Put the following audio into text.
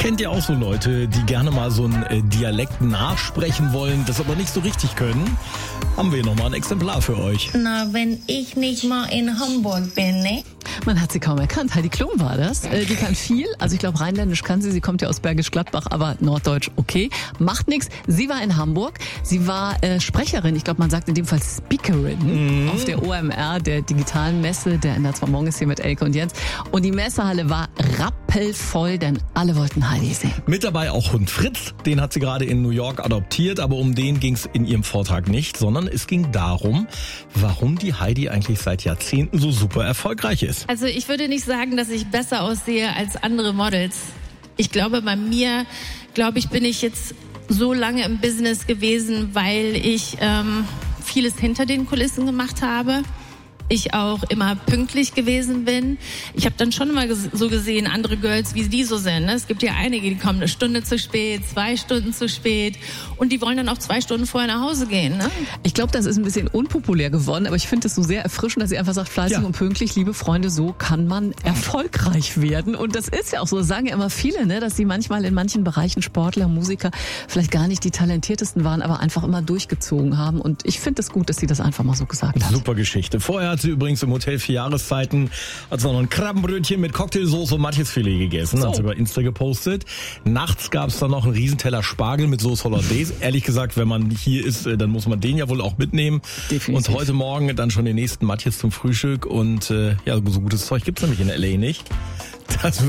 Kennt ihr auch so Leute, die gerne mal so einen Dialekt nachsprechen wollen, das aber nicht so richtig können? Haben wir nochmal ein Exemplar für euch. Na, wenn ich nicht mal in Hamburg bin, ne? Man hat sie kaum erkannt. Heidi Klum war das. Die kann viel. Also ich glaube, Rheinländisch kann sie. Sie kommt ja aus Bergisch Gladbach, aber Norddeutsch okay. Macht nichts. Sie war in Hamburg. Sie war Sprecherin. Ich glaube, man sagt in dem Fall Speakerin auf der OMR, der digitalen Messe. Der ändert zwar morgens hier mit Elke und Jens. Und die Messehalle war rappelvoll, denn alle wollten Heidi sehen. Mit dabei auch Hund Fritz. Den hat sie gerade in New York adoptiert. Aber um den ging es in ihrem Vortrag nicht, sondern es ging darum, warum die Heidi eigentlich seit Jahrzehnten so super erfolgreich ist. Also ich würde nicht sagen, dass ich besser aussehe als andere Models. Ich glaube, bei mir, bin ich jetzt so lange im Business gewesen, weil ich vieles hinter den Kulissen gemacht habe. Ich auch immer pünktlich gewesen bin. Ich habe dann schon mal so gesehen, andere Girls, wie die so sind. Ne? Es gibt ja einige, die kommen eine Stunde zu spät, 2 Stunden zu spät und die wollen dann auch 2 Stunden vorher nach Hause gehen. Ne? Ich glaube, das ist ein bisschen unpopulär geworden, aber ich finde es so sehr erfrischend, dass sie einfach sagt, fleißig und pünktlich, liebe Freunde, so kann man erfolgreich werden. Und das ist ja auch so, das sagen ja immer viele, ne, dass sie manchmal in manchen Bereichen Sportler, Musiker vielleicht gar nicht die talentiertest waren, aber einfach immer durchgezogen haben. Und ich finde es gut, dass sie das einfach mal so gesagt hat. Super Geschichte. Vorher hat sie übrigens im Hotel 4 Jahreszeiten hat sie noch ein Krabbenbrötchen mit Cocktailsoße und Matjesfilet gegessen. Hat sie bei Insta gepostet. Nachts gab es dann noch einen Riesenteller Spargel mit Sauce Hollandaise. Ehrlich gesagt, wenn man hier ist, dann muss man den ja wohl auch mitnehmen. Definitiv. Und heute Morgen dann schon den nächsten Matjes zum Frühstück. Und so gutes Zeug gibt's nämlich in L.A. nicht. Das